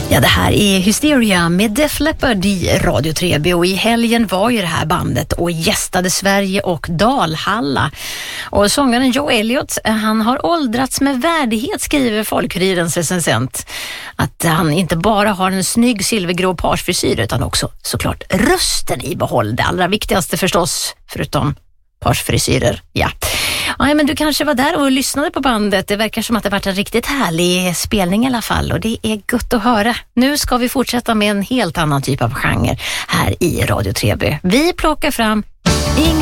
Ja, det här är Hysteria med Def Leppard i Radio 3B, och i helgen var ju det här bandet och gästade Sverige och Dalhalla. Och sångaren Joe Elliott, han har åldrats med värdighet, skriver Folkhuridens recensent. Att han inte bara har en snygg silvergrå parsfrisyr utan också såklart rösten i behåll. Det allra viktigaste förstås, förutom parsfrisyrer, ja. Ja, men du kanske var där och lyssnade på bandet. Det verkar som att det varit en riktigt härlig spelning i alla fall, och det är gott att höra. Nu ska vi fortsätta med en helt annan typ av genre här i Radio 3B. Vi plockar fram